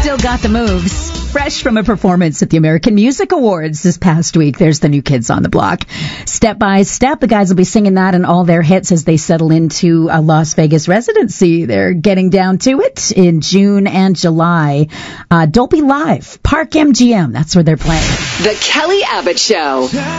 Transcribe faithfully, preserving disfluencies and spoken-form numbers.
Still got the moves. Fresh from a performance at the American Music Awards this past week, there's the new Kids on the Block. Step by Step, the guys will be singing that and all their hits as they settle into a Las Vegas residency. They're getting down to it in June and July. Uh, Dolby Live, Park M G M, that's where they're playing. The Kelly Abbott Show.